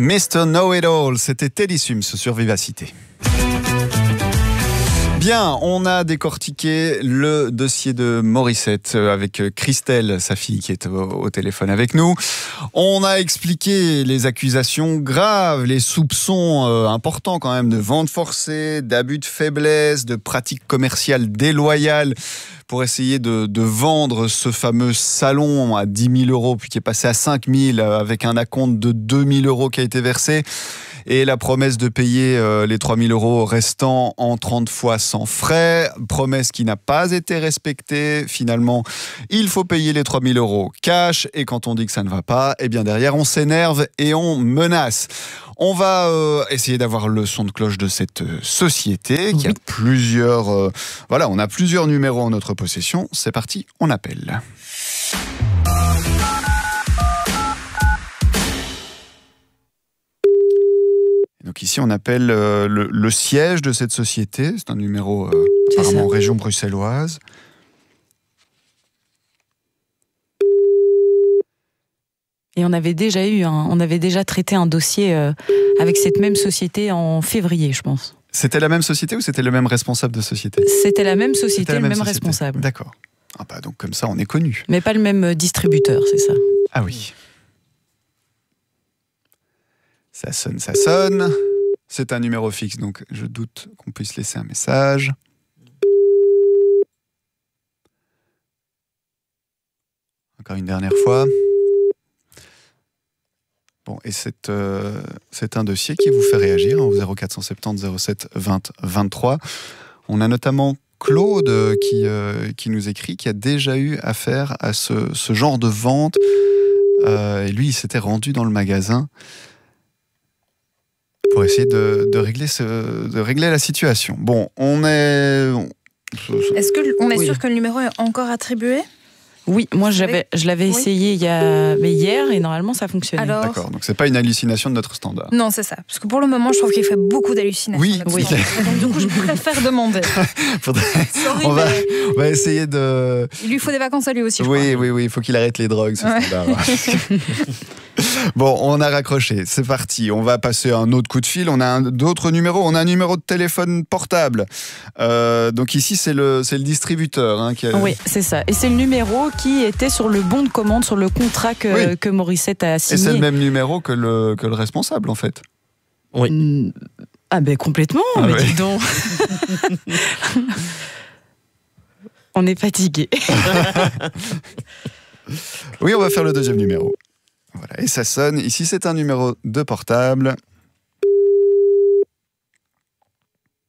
Mr. Know-It-All, c'était Teddy Swims sur Vivacité. Bien, on a décortiqué le dossier de Morissette avec Christelle, sa fille, qui est au téléphone avec nous. On a expliqué les accusations graves, les soupçons importants quand même de vente forcée, d'abus de faiblesse, de pratiques commerciales déloyales pour essayer de vendre ce fameux salon à 10 000 euros, puis qui est passé à 5 000 avec un acompte de 2 000 euros qui a été versé. Et la promesse de payer les 3 000 euros restants en 30 fois sans frais, promesse qui n'a pas été respectée. Finalement, il faut payer les 3 000 euros cash, et quand on dit que ça ne va pas, eh bien derrière on s'énerve et on menace. On va essayer d'avoir le son de cloche de cette société qui a plusieurs... voilà, on a plusieurs numéros en notre possession. C'est parti, on appelle. Donc ici, on appelle le siège de cette société. C'est un numéro apparemment en région bruxelloise. Et on avait déjà traité un dossier avec cette même société en février, je pense. C'était la même société ou c'était le même responsable de société ? C'était la même société, le même responsable. D'accord. Ah bah donc comme ça, on est connu. Mais pas le même distributeur, c'est ça. Ah oui. Ça sonne, ça sonne. C'est un numéro fixe, donc je doute qu'on puisse laisser un message. Encore une dernière fois. Bon, et c'est un dossier qui vous fait réagir au 0470 07 20 23. On a notamment Claude qui nous écrit, qui a déjà eu affaire à ce genre de vente. Et lui, il s'était rendu dans le magasin pour essayer de régler la situation. Bon, on est... Est-ce qu'on est sûr que le numéro est encore attribué ? Oui, moi je l'avais essayé hier et normalement ça fonctionnait. Alors... D'accord, donc c'est pas une hallucination de notre standard. Non, c'est ça. Parce que pour le moment, je trouve qu'il fait beaucoup d'hallucinations. Oui. Donc du coup, je préfère demander. On va essayer de... Il lui faut des vacances à lui aussi, je crois. Oui, il faut qu'il arrête les drogues, ce standard. Bon, on a raccroché, c'est parti. On va passer un autre coup de fil. On a d'autres numéros. On a un numéro de téléphone portable. Donc ici, c'est le distributeur qui a... Oui, c'est ça. Et c'est le numéro qui était sur le bon de commande, sur le contrat que Morissette a signé. Et c'est le même numéro que le responsable, en fait. Oui. Ah ben complètement, mais dis donc. On est fatigué. Oui, on va faire le deuxième numéro. Voilà, et ça sonne. Ici, c'est un numéro de portable. Allô ?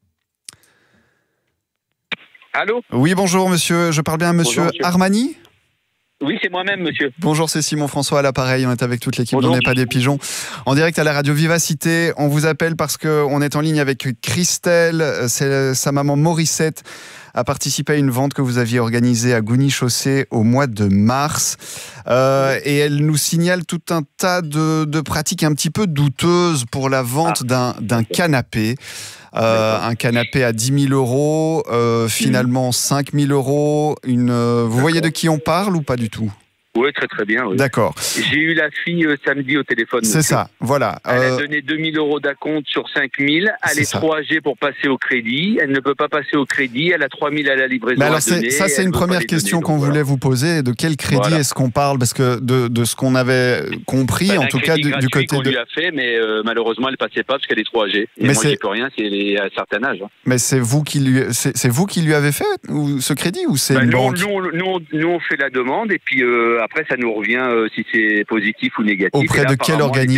Oui, bonjour, monsieur. Je parle bien à monsieur Armani ? Oui, c'est moi-même, monsieur. Bonjour, c'est Simon François à l'appareil. On est avec toute l'équipe d'On n'est pas des pigeons. En direct à la radio Vivacité. On vous appelle parce qu'on est en ligne avec Christelle. C'est sa maman Morissette a participé à une vente que vous aviez organisée à Gouny-Chaussée au mois de mars. Et elle nous signale tout un tas de pratiques un petit peu douteuses pour la vente d'un canapé. Un canapé à 10 000 euros, finalement 5 000 euros. Vous voyez de qui on parle ou pas du tout ? Oui, très très bien. Oui. D'accord. J'ai eu la fille samedi au téléphone. C'est ça, voilà. Elle a donné 2 000 euros d'acompte sur 5 000. Elle est 3G pour passer au crédit. Elle ne peut pas passer au crédit. Elle a 3 000 à la livraison. Mais alors ça, c'est une première question qu'on voulait vous poser. De quel crédit est-ce qu'on parle ? Parce que de ce qu'on avait compris, en tout cas du côté qu'on lui a fait, mais malheureusement, elle ne passait pas parce qu'elle est 3G. Et moi, j'y peux rien, c'est à un certain âge. Mais c'est vous qui lui avez fait ce crédit ou c'est une banque ? Nous, on fait la demande et puis après, ça nous revient si c'est positif ou négatif. Auprès de quel organisme ?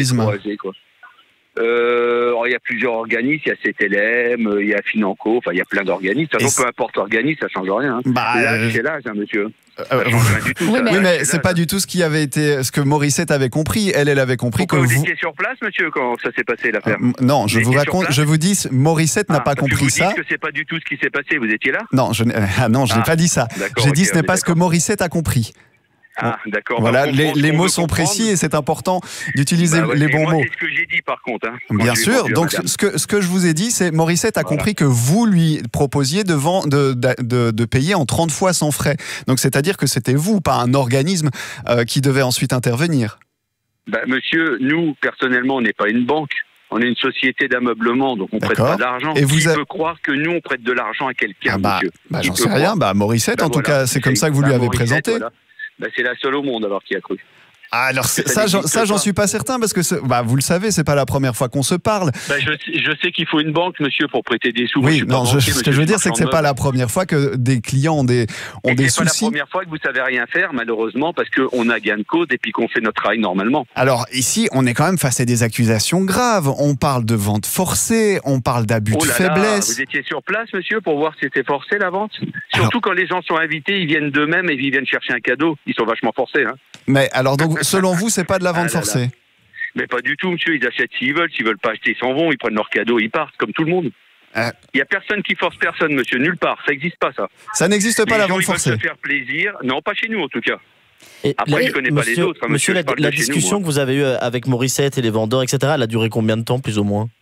Il y a plusieurs organismes, il y a CTLM, il y a Financo, enfin il y a plein d'organismes. De toute façon, peu importe l'organisme, ça change rien. L'âge, c'est l'âge, monsieur. Ça change rien du tout. Oui, mais c'est pas du tout ce que Morissette avait compris. Elle avait compris que vous étiez sur place, monsieur, quand ça s'est passé l'affaire. Non, je vous dis, Morissette n'a pas compris ça. Vous dites que c'est pas du tout ce qui s'est passé. Vous étiez là ? Non, je n'ai pas dit ça. J'ai dit ce n'est pas ce que Morissette a compris. Ah, d'accord. Voilà, les mots sont précis et c'est important d'utiliser les bons mots. C'est ce que j'ai dit par contre. Bien sûr. Donc ce que je vous ai dit, c'est Morissette a compris que vous lui proposiez de payer en 30 fois sans frais. Donc c'est-à-dire que c'était vous, pas un organisme qui devait ensuite intervenir. Monsieur, nous, personnellement, on n'est pas une banque. On est une société d'ameublement, donc on prête pas d'argent. Et qui peut croire que nous, on prête de l'argent à quelqu'un, monsieur? J'en sais rien. Morissette, en tout cas, c'est comme ça que vous lui avez présenté. Voilà. C'est la seule au monde, alors, qui a cru. Alors ça, j'en suis pas certain parce que vous le savez, c'est pas la première fois qu'on se parle. Je sais qu'il faut une banque, monsieur, pour prêter des sous. Oui, ce que je veux dire, c'est que c'est pas la première fois que des clients ont des soucis. C'est pas la première fois que vous savez rien faire, malheureusement, parce qu'on a gain de cause et puis qu'on fait notre travail normalement. Alors ici, on est quand même face à des accusations graves. On parle de vente forcée, on parle d'abus de faiblesse. Vous étiez sur place, monsieur, pour voir si c'était forcé la vente? Surtout quand les gens sont invités, ils viennent d'eux-mêmes et ils viennent chercher un cadeau. Ils sont vachement forcés, hein. Mais alors donc, selon vous, c'est pas de la vente forcée? Mais pas du tout, monsieur. Ils achètent s'ils veulent pas acheter, ils s'en vont, ils prennent leur cadeau, ils partent, comme tout le monde. Il y a personne qui force personne, monsieur, nulle part. Ça n'existe pas, ça. Ça n'existe pas, la vente forcée? Ils veulent se faire plaisir. Non, pas chez nous, en tout cas. Après, je connais pas les autres. Monsieur, la discussion que vous avez eue avec Morissette et les vendeurs, etc., elle a duré combien de temps, plus ou moins?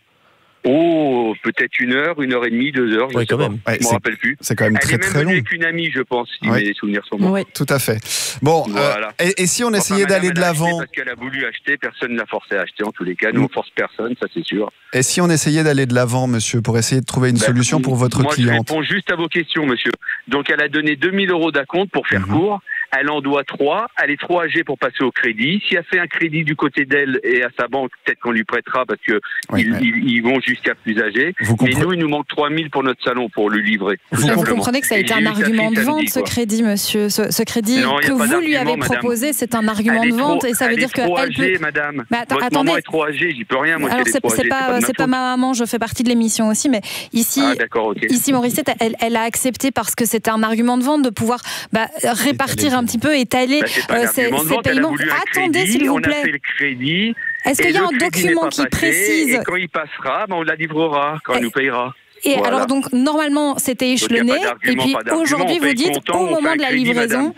Oh, peut-être 1 heure, 1 heure et demie, 2 heures, je sais pas. Je m'en rappelle plus. C'est quand même très long. Elle est même venue avec une amie, je pense, si mes souvenirs sont bons. Oui, tout à fait. Bon, voilà. Et si on essayait d'aller de l'avant? Parce qu'elle a voulu acheter, personne ne l'a forcé à acheter, en tous les cas. Nous, on force personne, ça c'est sûr. Et si on essayait d'aller de l'avant, monsieur, pour essayer de trouver une solution pour votre cliente? Moi, je réponds juste à vos questions, monsieur. Donc, elle a donné 2 000 € d'acompte pour faire court. Elle en doit 3. Elle est trop âgée pour passer au crédit. Si elle fait un crédit du côté d'elle et à sa banque, peut-être qu'on lui prêtera parce que ils vont jusqu'à plus âgés. Mais nous, il nous manque 3 000 pour notre salon pour le livrer. Vous comprenez que ça a été un argument de vente, ce crédit, monsieur. Ce crédit que vous lui avez proposé, c'est un argument de vente et ça veut dire qu'elle peut. Âgée, madame. Votre maman est trop âgée, j'y peux rien. Moi, alors c'est pas ma maman, je fais partie de l'émission aussi, mais ici, Morissette, elle a accepté parce que c'était un argument de vente de pouvoir répartir un petit peu, étaler ces paiements. Attendez, s'il vous plaît. On a fait le crédit. Est-ce qu'il y a un document qui précise? Et quand il passera, on la livrera, quand elle nous payera. Et alors donc normalement c'était échelonné et puis aujourd'hui vous dites au moment de la livraison,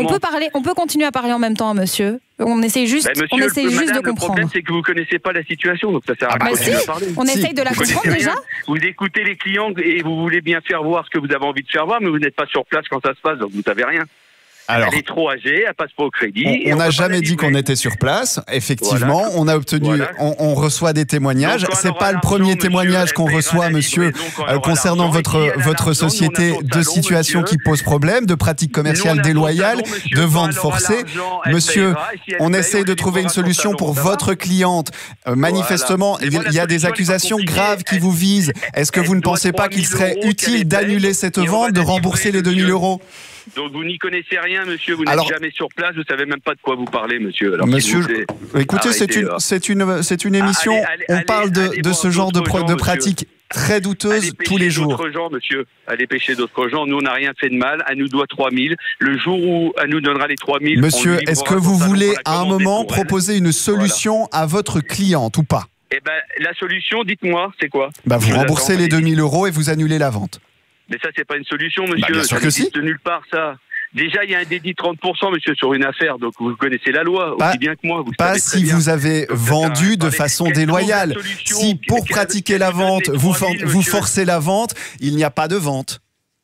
on peut continuer à parler en même temps, monsieur. On essaye juste de comprendre. Le problème c'est que vous connaissez pas la situation, donc ça sert à rien de parler. On essaye de la comprendre déjà. Vous écoutez les clients et vous voulez bien faire voir ce que vous avez envie de faire voir, mais vous n'êtes pas sur place quand ça se passe, donc vous savez rien. Alors, elle est trop âgée, elle passe pas au crédit. On n'a jamais dit qu'on était sur place. Effectivement, on a obtenu, on reçoit des témoignages. C'est pas le premier témoignage qu'on reçoit, monsieur, concernant votre société, de situations qui posent problème, de pratiques commerciales déloyales, de ventes forcées. Monsieur, on essaie de trouver une solution pour votre cliente. Manifestement, il y a des accusations graves qui vous visent. Est-ce que vous ne pensez pas qu'il serait utile d'annuler cette vente, de rembourser les 2 000 €? Donc vous n'y connaissez rien, monsieur, vous n'êtes jamais sur place, vous savez même pas de quoi vous parlez, monsieur. Alors, monsieur, écoutez, c'est une émission, on parle de ce genre de pratiques très douteuses tous les jours. D'autres gens, monsieur, allez pêcher d'autres gens, nous on n'a rien fait de mal, elle nous doit 3 000. Le jour où elle nous donnera les 3 000... Monsieur, est-ce que vous voulez à un moment proposer une solution à votre cliente ou pas? Eh ben, la solution, dites-moi, c'est quoi? Vous remboursez les 2 000 € et vous annulez la vente. Mais ça, c'est pas une solution, monsieur. Bien sûr que si. De nulle part, ça. Déjà, il y a un dédit 30%, monsieur, sur une affaire. Donc, vous connaissez la loi aussi bien que moi. Pas si vous avez vendu de façon déloyale. Si pour pratiquer la vente, vous forcez la vente, il n'y a pas de vente.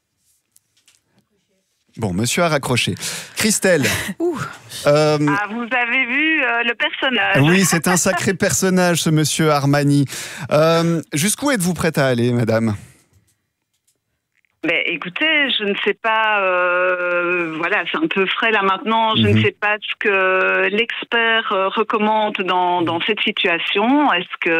Bon, monsieur a raccroché. Christelle. Vous avez vu le personnage. Oui, c'est un sacré personnage, ce monsieur Armani. Jusqu'où êtes-vous prête à aller, madame? Écoutez, je ne sais pas, c'est un peu frais là maintenant, je ne sais pas ce que l'expert recommande dans cette situation.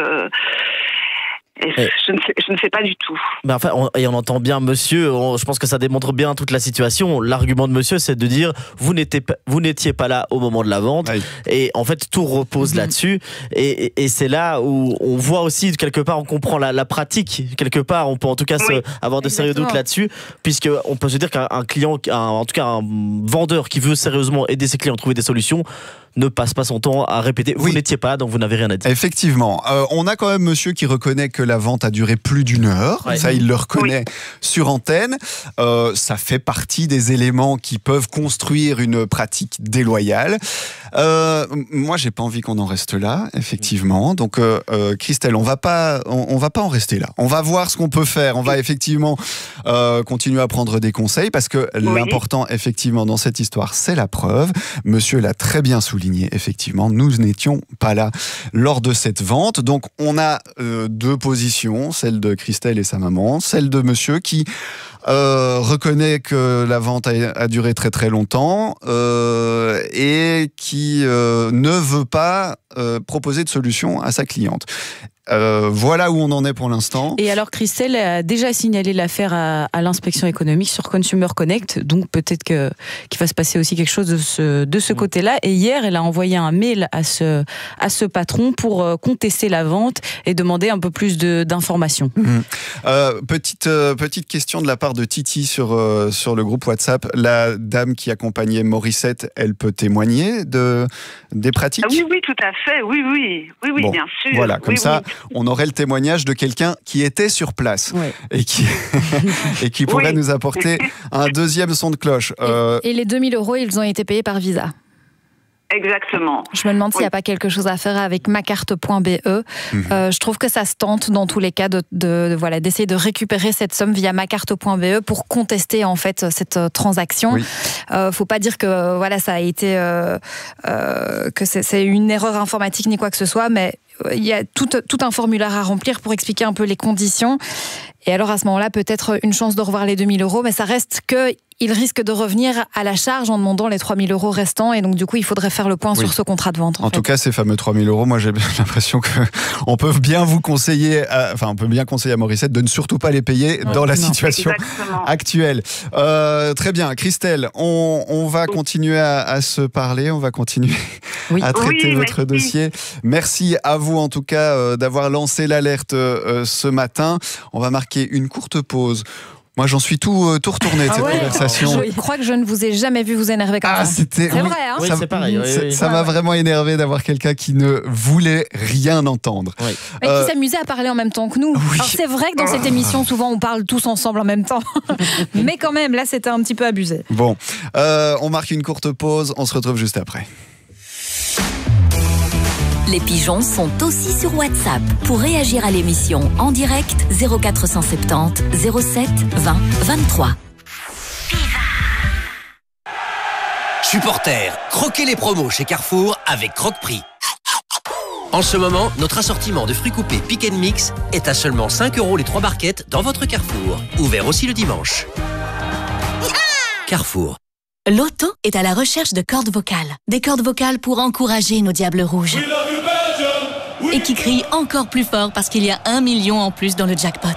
Je ne sais pas du tout. On entend bien monsieur, je pense que ça démontre bien toute la situation. L'argument de monsieur, c'est de dire vous n'étiez pas là au moment de la vente. Oui. Et en fait, tout repose là-dessus. Et c'est là où on voit aussi, quelque part, on comprend la pratique. Quelque part, on peut en tout cas avoir de sérieux doutes là-dessus. Puisqu'on peut se dire qu'un client, en tout cas un vendeur qui veut sérieusement aider ses clients à trouver des solutions, ne passe pas son temps à répéter vous n'étiez pas là, donc vous n'avez rien à dire. Effectivement. On a quand même monsieur qui reconnaît que la vente a duré plus d'1 heure. Ouais. Ça, il le reconnaît sur antenne. Ça fait partie des éléments qui peuvent construire une pratique déloyale. Moi, j'ai pas envie qu'on en reste là, effectivement. Donc, Christelle, on va pas en rester là. On va voir ce qu'on peut faire. On va effectivement continuer à prendre des conseils parce que l'important, effectivement, dans cette histoire, c'est la preuve. Monsieur l'a très bien souligné. souligner, effectivement, nous n'étions pas là lors de cette vente. Donc, on a deux positions, celle de Christelle et sa maman, celle de monsieur qui reconnaît que la vente a duré très très longtemps et qui ne veut pas proposer de solution à sa cliente. Voilà où on en est pour l'instant. Et alors Christelle a déjà signalé l'affaire à l'inspection économique sur Consumer Connect, donc peut-être qu'il va se passer aussi quelque chose de ce côté-là. Et hier, elle a envoyé un mail à ce patron pour contester la vente et demander un peu plus d'informations. Petite question de la part de Titi sur le groupe WhatsApp. La dame qui accompagnait Morissette, elle peut témoigner des pratiques ? Oui, tout à fait. Oui, bon, bien sûr. Voilà, comme ça, on aurait le témoignage de quelqu'un qui était sur place et qui pourrait nous apporter un deuxième son de cloche. Et les 2 000 €, ils ont été payés par Visa. Exactement. Je me demande s'il n'y a pas quelque chose à faire avec macarte.be. Je trouve que ça se tente dans tous les cas d'essayer de récupérer cette somme via macarte.be pour contester en fait cette transaction. Faut pas dire que ça a été que c'est une erreur informatique ni quoi que ce soit, mais il y a tout un formulaire à remplir pour expliquer un peu les conditions. Et alors à ce moment-là, peut-être une chance de revoir les 2 000 €, mais ça reste qu'il risque de revenir à la charge en demandant les 3 000 € restants. Et donc du coup, il faudrait faire le point sur ce contrat de vente. En tout cas, ces fameux 3 000 €, moi j'ai l'impression qu'on peut bien vous conseiller, on peut bien conseiller à Morissette de ne surtout pas les payer dans la situation actuelle. Très bien, Christelle, on va continuer à se parler, on va continuer à traiter votre dossier. Merci à vous en tout cas d'avoir lancé l'alerte ce matin. On va marquer une courte pause. Moi, j'en suis tout retourné de cette conversation. Je crois que je ne vous ai jamais vu vous énerver comme ça. C'est vrai, hein ? Oui, c'est pareil. Ça m'a vraiment énervé d'avoir quelqu'un qui ne voulait rien entendre. Et qui s'amusait à parler en même temps que nous. Alors, c'est vrai que dans cette émission, souvent, on parle tous ensemble en même temps. Mais quand même, là, c'était un petit peu abusé. Bon, on marque une courte pause. On se retrouve juste après. Les pigeons sont aussi sur WhatsApp. Pour réagir à l'émission en direct, 0470 07 20 23. Supporters, croquez les promos chez Carrefour avec Croque-Prix. En ce moment, notre assortiment de fruits coupés Pick & Mix est à seulement 5 € les 3 barquettes dans votre Carrefour. Ouvert aussi le dimanche. Carrefour. Loto est à la recherche de cordes vocales. Des cordes vocales pour encourager nos diables rouges. Et qui crient encore plus fort parce qu'il y a 1 million en plus dans le jackpot.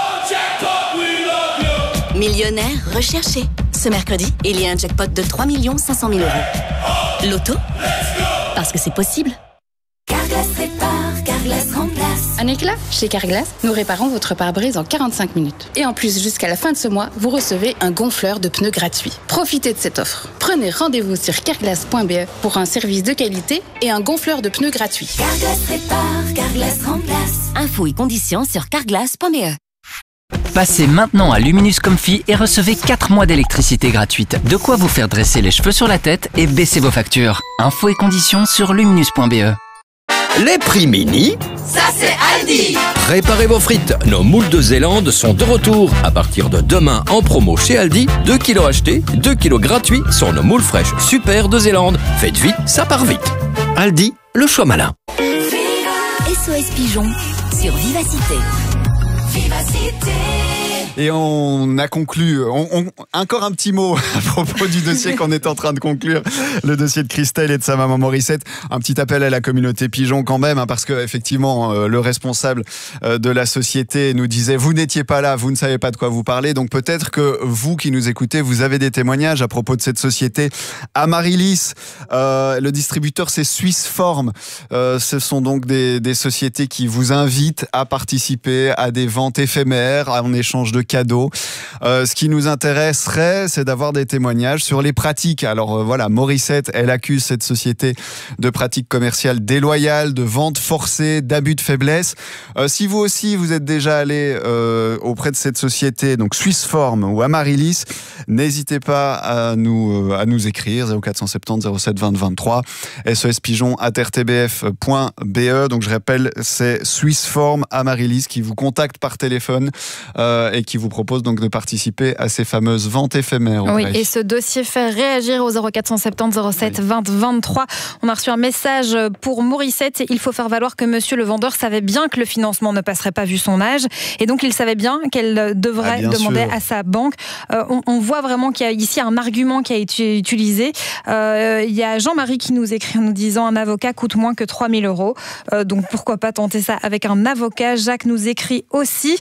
Millionnaire recherché. Ce mercredi, il y a un jackpot de 3 500 000 €. Loto, parce que c'est possible. Carglass répare, Carglass remplace. Un éclat ? Chez Carglass, nous réparons votre pare-brise en 45 minutes. Et en plus, jusqu'à la fin de ce mois, vous recevez un gonfleur de pneus gratuit. Profitez de cette offre. Prenez rendez-vous sur carglass.be pour un service de qualité et un gonfleur de pneus gratuit. Carglass répare, Carglass remplace. Infos et conditions sur carglass.be. Passez maintenant à Luminous Comfy et recevez 4 mois d'électricité gratuite. De quoi vous faire dresser les cheveux sur la tête et baisser vos factures. Infos et conditions sur luminous.be. Les prix mini, ça c'est Aldi. Préparez vos frites, nos moules de Zélande sont de retour. À partir de demain en promo chez Aldi, 2 kilos achetés, 2 kilos gratuits sur nos moules fraîches super de Zélande. Faites vite, ça part vite. Aldi, le choix malin. SOS Pigeon sur Vivacité. Vivacité. Et on a conclu, encore un petit mot à propos du dossier qu'on est en train de conclure, le dossier de Christelle et de sa maman Morissette. Un petit appel à la communauté pigeon quand même, parce que effectivement le responsable de la société nous disait vous n'étiez pas là, vous ne savez pas de quoi vous parlez, donc peut-être que vous qui nous écoutez, vous avez des témoignages à propos de cette société. Amaryllis, le distributeur c'est Swissform, ce sont donc des sociétés qui vous invitent à participer à des ventes éphémères en échange de cadeaux. Ce qui nous intéresserait, c'est d'avoir des témoignages sur les pratiques. Alors voilà, Morissette, elle accuse cette société de pratiques commerciales déloyales, de ventes forcées, d'abus de faiblesse. Si vous aussi, vous êtes déjà allé auprès de cette société, donc Swissform ou Amaryllis, n'hésitez pas à nous écrire 0470 07 20 23 sospigeon@rtbf.be. Donc je rappelle, c'est Swissform Amaryllis qui vous contacte par téléphone et qui vous propose donc de participer à ces fameuses ventes éphémères. Oui, et ce dossier fait réagir au 0470 07 20 23. On a reçu un message pour Morissette. Il faut faire valoir que monsieur le vendeur savait bien que le financement ne passerait pas vu son âge. Et donc, il savait bien qu'elle devrait demander à sa banque. On voit vraiment qu'il y a ici un argument qui a été utilisé. Il y a Jean-Marie qui nous écrit en nous disant un avocat coûte moins que 3 000 €. Donc, pourquoi pas tenter ça avec un avocat. Jacques nous écrit aussi.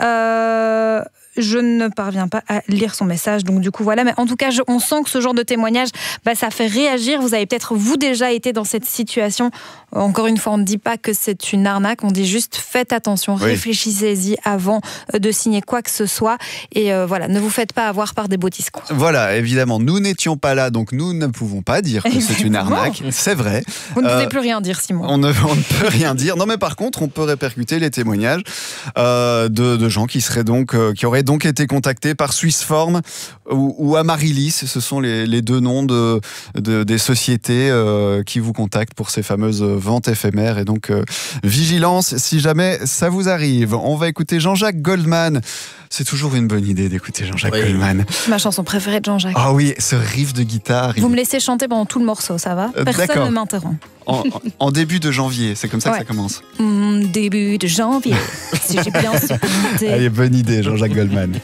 Je ne parviens pas à lire son message, donc du coup voilà. Mais en tout cas, on sent que ce genre de témoignage, ça fait réagir. Vous avez peut-être vous déjà été dans cette situation. Encore une fois, on ne dit pas que c'est une arnaque, on dit juste faites attention, réfléchissez-y avant de signer quoi que ce soit. Et voilà, ne vous faites pas avoir par des beaux discours. Voilà, évidemment, nous n'étions pas là, donc nous ne pouvons pas dire que c'est une arnaque. C'est vrai. Vous ne pouvez plus rien dire, Simon. On ne peut rien dire. Non, mais par contre, on peut répercuter les témoignages de gens qui auraient donc été contactés par Swissform ou Amaryllis. Ce sont les deux noms des sociétés qui vous contactent pour ces fameuses ventes éphémères. Et donc, vigilance si jamais ça vous arrive. On va écouter Jean-Jacques Goldman. C'est toujours une bonne idée d'écouter Jean-Jacques Goldman. C'est ma chanson préférée de Jean-Jacques. Ah oui, ce riff de guitare. Vous me laissez chanter pendant tout le morceau, ça va ? Personne ne m'interrompt. En début de janvier, c'est comme ça que ça commence. Début de janvier, si j'ai bien supporté. Allez, bonne idée, Jean-Jacques Goldman.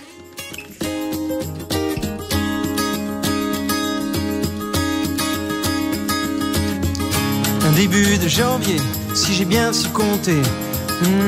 Un début de janvier, si j'ai bien su compter.